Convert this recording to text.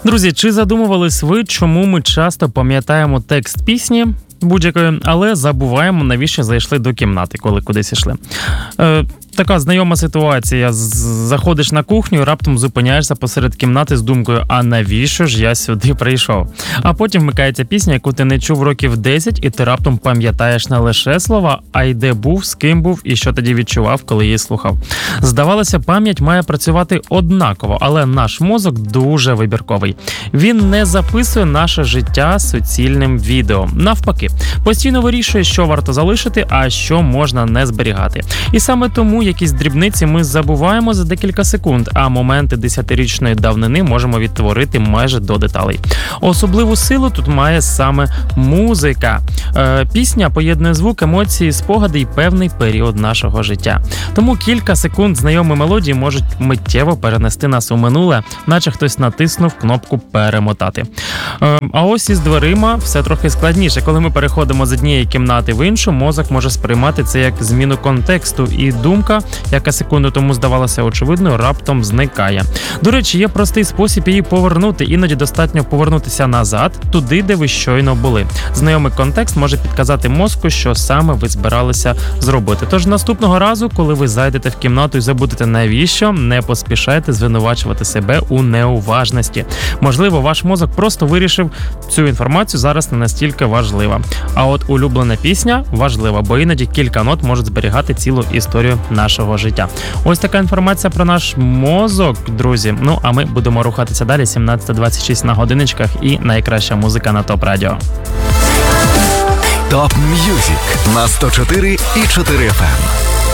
Друзі, чи задумувались ви, чому ми часто пам'ятаємо текст пісні будь-якої, але забуваємо, навіщо зайшли до кімнати, коли кудись йшли? Така знайома ситуація. Заходиш на кухню і раптом зупиняєшся посеред кімнати з думкою, а навіщо ж я сюди прийшов? А потім вмикається пісня, яку ти не чув років 10, і ти раптом пам'ятаєш не лише слова, а й де був, з ким був і що тоді відчував, коли її слухав. Здавалося, пам'ять має працювати однаково, але наш мозок дуже вибірковий. Він не записує наше життя суцільним відео. Навпаки, постійно вирішує, що варто залишити, а що можна не зберігати. І саме тому якісь дрібниці ми забуваємо за декілька секунд, а моменти 10-річної давнини можемо відтворити майже до деталей. Особливу силу тут має саме музика. Пісня поєднує звук, емоції, спогади і певний період нашого життя. Тому кілька секунд знайомі мелодії можуть миттєво перенести нас у минуле, наче хтось натиснув кнопку «перемотати». А ось із дверима все трохи складніше. Коли ми переходимо з однієї кімнати в іншу, мозок може сприймати це як зміну контексту, і думка, яка секунду тому здавалася очевидною, раптом зникає. До речі, є простий спосіб її повернути. Іноді достатньо повернутися назад, туди, де ви щойно були. Знайомий контекст може підказати мозку, що саме ви збиралися зробити. Тож наступного разу, коли ви зайдете в кімнату і забудете навіщо, не поспішайте звинувачувати себе у неуважності. Можливо, ваш мозок просто вирішив, цю інформацію зараз не настільки важлива. А от улюблена пісня важлива, бо іноді кілька нот можуть зберігати цілу історію нашого життя. Ось така інформація про наш мозок, друзі. Ну, а ми будемо рухатися далі. 17:26 на годиночках і найкраща музика на ТОП Радіо. ТОП М'юзик на 104,4 FM.